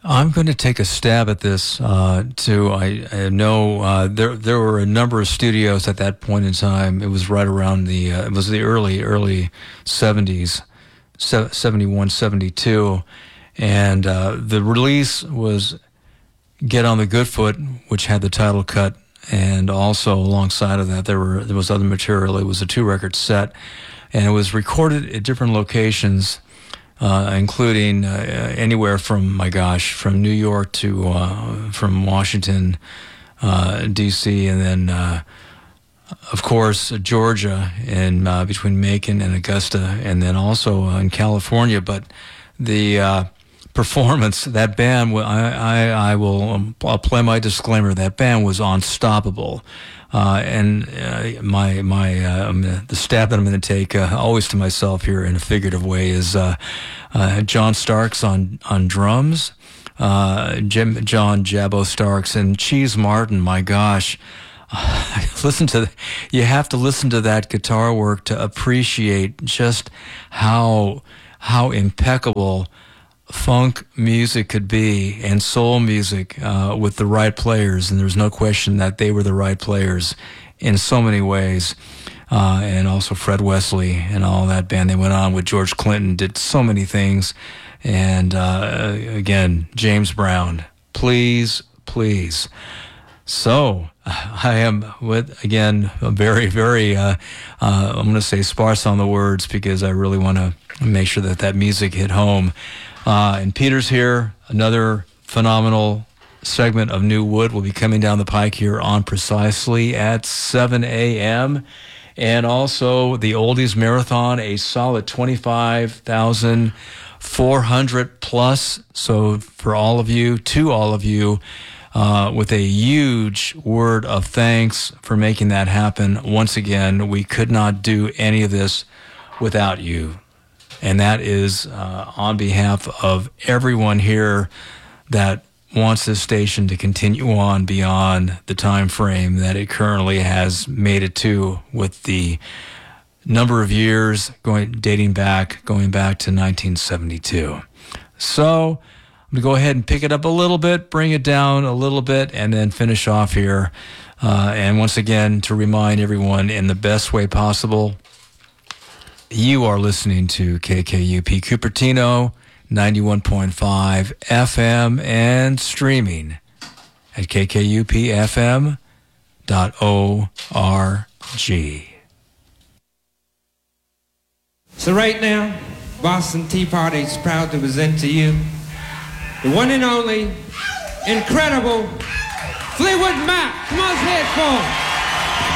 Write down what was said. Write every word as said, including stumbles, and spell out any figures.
I'm going to take a stab at this. Uh, too, I, I know uh, there there were a number of studios at that point in time. It was right around the uh, it was the early early seventies, seventy-one, seventy-two, and uh, the release was "Get on the Good Foot," which had the title cut, and also alongside of that there were there was other material. It was a two record set, and it was recorded at different locations. Uh, including uh, anywhere from, my gosh, from New York to uh, from Washington, uh, D C, and then, uh, of course, Georgia, and uh, between Macon and Augusta, and then also uh, in California. But the uh, performance, that band, I, I, I will um, I'll play my disclaimer. That band was unstoppable. Uh, and uh, my my uh, the stab that I'm going to take, uh, always to myself here in a figurative way, is uh, uh, John Starks on on drums, uh, Jim John Jabbo Starks, and Cheese Martin. My gosh, uh, listen to you have to listen to that guitar work to appreciate just how how impeccable funk music could be, and soul music uh, with the right players, and there's no question that they were the right players in so many ways. Uh, and also Fred Wesley and all that band. They went on with George Clinton, did so many things. And uh, again, James Brown, please, please. So I am with, again, a very, very, uh, uh, I'm going to say sparse on the words, because I really want to make sure that that music hit home. Uh, and Peter's here. Another phenomenal segment of New Wood will be coming down the pike here on precisely at seven a.m. And also the Oldies Marathon, a solid twenty-five thousand four hundred plus. So for all of you, to all of you, uh, with a huge word of thanks for making that happen. Once again, we could not do any of this without you. And that is uh, on behalf of everyone here that wants this station to continue on beyond the time frame that it currently has made it to, with the number of years going dating back, going back to nineteen seventy-two. So I'm going to go ahead and pick it up a little bit, bring it down a little bit, and then finish off here. Uh, and once again, to remind everyone in the best way possible, you are listening to K K U P Cupertino, ninety-one point five F M, and streaming at k k u p f m dot org. So right now, Boston Tea Party is proud to present to you the one and only, incredible Fleetwood Mac. Come on, say it for him.